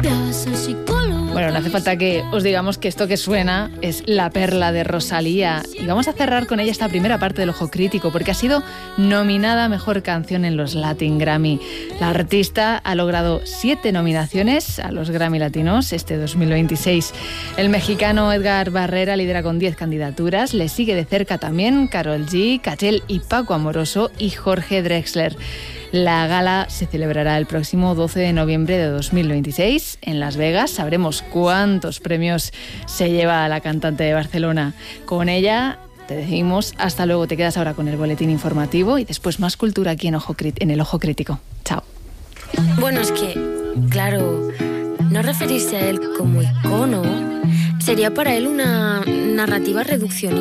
Bueno, no hace falta que os digamos que esto que suena es La Perla de Rosalía. Y vamos a cerrar con ella esta primera parte del Ojo Crítico, porque ha sido nominada a Mejor Canción en los Latin Grammy. La artista ha logrado 7 nominaciones a los Grammy Latinos este 2026. El mexicano Edgar Barrera lidera con 10 candidaturas. Le sigue de cerca también Karol G, Katchel y Paco Amoroso y Jorge Drexler. La gala se celebrará el próximo 12 de noviembre de 2026 en Las Vegas. Sabremos cuántos premios se lleva la cantante de Barcelona. Con ella te decimos hasta luego. Te quedas ahora con el boletín informativo y después más cultura aquí en el Ojo Crítico. Chao. Bueno, es que, claro, no referirse a él como icono sería para él una narrativa reduccionista.